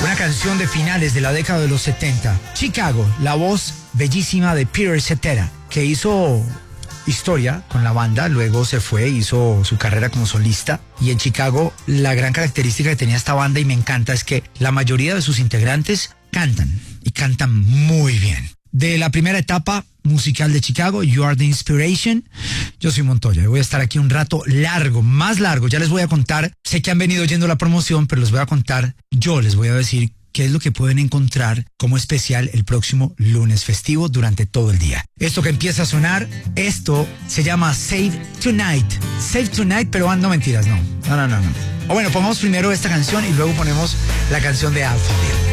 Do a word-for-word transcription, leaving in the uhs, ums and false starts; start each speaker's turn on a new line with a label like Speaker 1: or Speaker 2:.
Speaker 1: una canción de finales de la década de los setenta. Chicago, la voz bellísima de Peter Cetera, que hizo historia con la banda, luego se fue, hizo su carrera como solista, y en Chicago la gran característica que tenía esta banda, y me encanta, es que la mayoría de sus integrantes cantan, y cantan muy bien. De la primera etapa musical de Chicago, You Are the Inspiration, yo soy Montoya, y voy a estar aquí un rato largo, más largo, ya les voy a contar, sé que han venido oyendo la promoción, pero les voy a contar, yo les voy a decir qué es lo que pueden encontrar como especial el próximo lunes festivo durante todo el día. Esto que empieza a sonar, esto se llama Save Tonight. Save Tonight, pero ah, no mentiras, no. No, no, no, no. O bueno, pongamos primero esta canción y luego ponemos la canción de Alphaville.